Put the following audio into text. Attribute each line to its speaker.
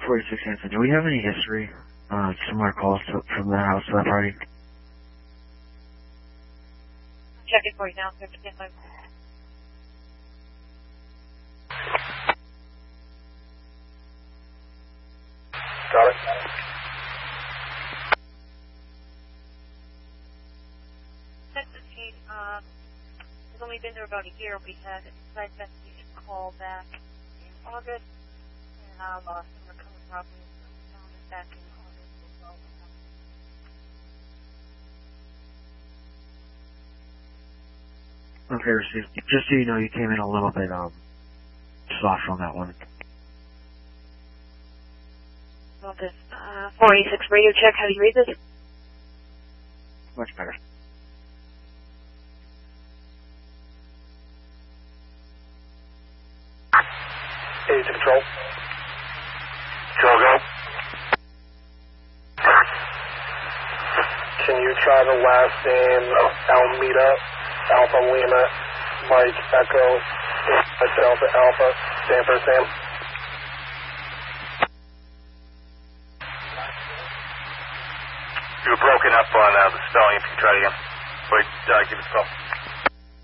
Speaker 1: 46 Hanson, do we have any history, similar calls from the house to that party?
Speaker 2: Check it for you now, sir.
Speaker 3: Got it.
Speaker 2: It's only been there about a year. We had a site investigation call back in August, and some recovered properties found it back in August as well.
Speaker 1: Okay, received. Just so you know, you came in a little bit, soft on that one.
Speaker 2: Well, this, 486 radio check. How do you read this?
Speaker 1: Much better.
Speaker 3: Hey, to control.
Speaker 4: Control, go.
Speaker 3: Can you try the last name, Almeida, Alpha Lima, Mike, Echo, Delta Alpha, Stanford Sam?
Speaker 4: You were broken up on the spelling if you try it again. Wait, give us a call.